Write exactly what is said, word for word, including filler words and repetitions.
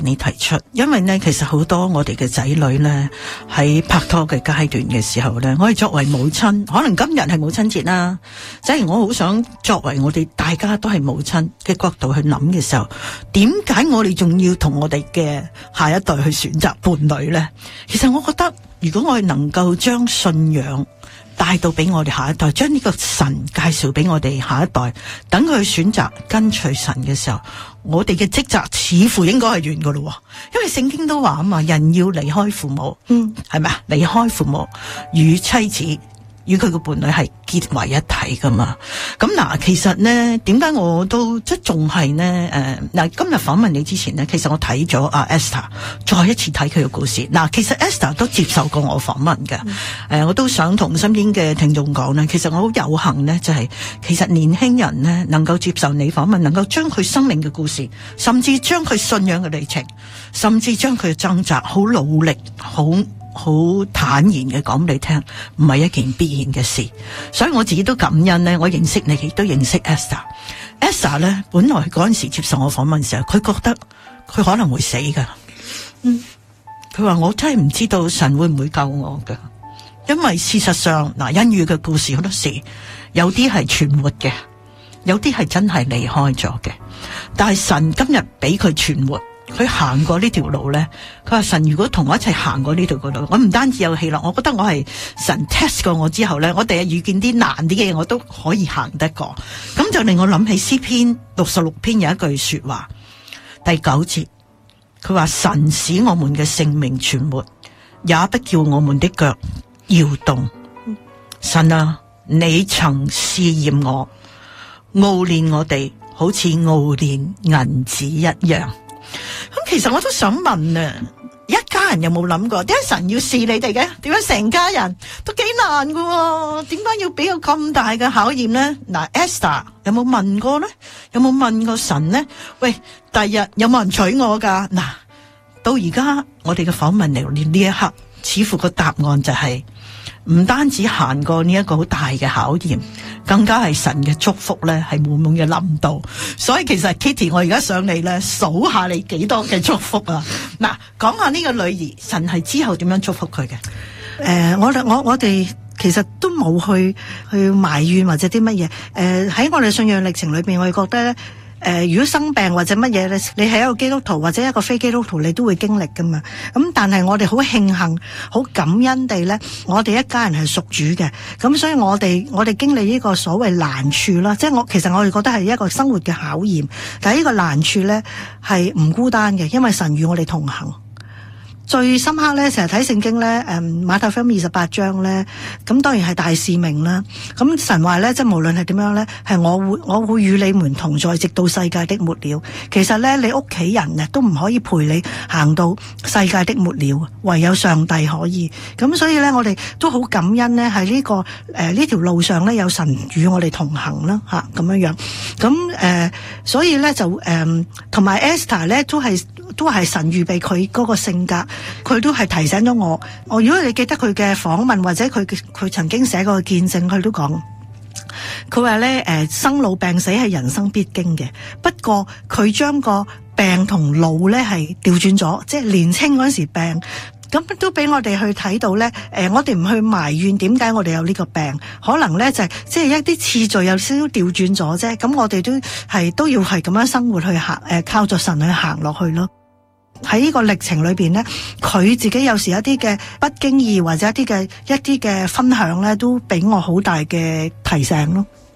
你提出，因為呢，其實好多我哋嘅仔女呢，喺拍拖嘅階段嘅時候呢，我哋作為母親，可能今日係母親節啦，即係我好想作為我哋大家都係母親嘅角度去諗嘅時候，點解我哋仲要同我哋嘅下一代去選擇伴侶呢？其實我覺得，如果我哋能夠將信仰帶到俾我哋下一代，將呢個神介紹俾我哋下一代，等佢選擇跟隨神嘅時候，我哋嘅職責似乎應該係完噶咯。因為聖經都話啊嘛，人要離開父母，嗯，係咪啊？離開父母與妻子與佢個伴侶係結為一體噶嘛。咁嗱，其實呢，點解我都即係仲係呢？誒、呃，嗱，今日訪問你之前呢，其實我睇咗阿 Esther， 再一次睇佢嘅故事。嗱，其實 Esther 都接受過我訪問嘅。誒、嗯呃，我都想同身邊嘅聽眾講呢，其實我好有幸呢，就係、是、其實年輕人呢能夠接受你訪問，能夠將佢生命嘅故事，甚至將佢信仰嘅歷程，甚至將佢嘅掙扎，好努力，好。好坦然嘅講俾你聽，唔係一件必然嘅事，所以我自己都感恩呢，我認識你，亦都認識 Esther。Esther 呢，本來嗰陣時接受我訪問嘅時候，佢覺得佢可能會死噶。嗯，佢話我真係唔知道神會唔會救我噶，因為事實上嗱，恩雨嘅故事好多時有啲係存活嘅，有啲係真係離開咗嘅，但係神今日俾佢存活。佢行過呢條路咧，佢話神如果同我一齊行過呢條路，我唔單止有喜樂，我覺得我係神 test 過我之後咧，我第日遇見啲難啲嘅嘢，我都可以行得過。咁就令我諗起詩篇六十六篇有一句說話，第九節，佢話神使我們嘅性命存活，也不叫我們的腳搖動。神啊，你曾試驗我，熬煉我哋，好似熬煉銀子一樣。咁其實我都想問啊，一家人有冇諗過點解神要試你哋嘅？點解成家人都幾難噶？點解要俾個咁大嘅考驗呢？嗱 ，Esther 有冇問過呢？有冇問過神呢？喂，第日有冇人娶我噶？嗱，到而家我哋嘅訪問嚟到呢一刻，似乎個答案就係、是、唔單止行過呢一個好大嘅考驗，更加係神嘅祝福咧，係滿滿嘅臨到。所以其實 Kitty， 我而家上嚟咧，數下你幾多嘅祝福啊！嗱，講下呢個女兒，神係之後點樣祝福佢嘅？誒、 呃，我我我哋其實都冇去去埋怨或者啲乜嘢。誒、呃，喺我哋信仰歷程裏邊，我哋覺得咧。誒、呃，如果生病或者乜嘢咧，你係一個基督徒或者一個非基督徒，你都會經歷噶嘛。咁但係我哋好慶幸、好感恩地咧，我哋一家人係屬主嘅。咁所以我哋我哋經歷呢個所謂難處啦，即係我其實我哋覺得係一個生活嘅考驗。但係呢個難處咧係唔孤單嘅，因為神與我哋同行。最深刻咧，成日睇聖經咧，誒馬太福音二十八章咧，咁當然係大使命啦。咁神話咧，即係無論係點樣咧，係我會我會與你們同在，直到世界的末了。其實咧，你屋企人咧都唔可以陪你行到世界的末了，唯有上帝可以。咁所以咧，我哋都好感恩咧，喺呢個誒呢條路上咧，有神與我哋同行啦，吓咁樣樣。咁誒、呃，所以咧就誒，同、呃、埋 Esther 咧都係都係神預備佢嗰個性格。佢都係提醒咗我，我如果你記得佢嘅訪問或者佢佢曾經寫過嘅見證，佢都講，佢話咧誒生老病死係人生必經嘅，不過佢將個病同老咧係調轉咗，即係年青嗰時病，咁都俾我哋去睇到咧，誒、呃、我哋唔去埋怨點解我哋有呢個病，可能咧就係即係一啲次序有少少調轉咗啫，咁我哋都係都要係咁樣生活去行，誒、呃、靠着神去行落去咯。喺呢個歷程裏邊咧，佢自己有時一啲嘅不經意或者一啲嘅一啲嘅分享咧，都俾我好大嘅提醒咯。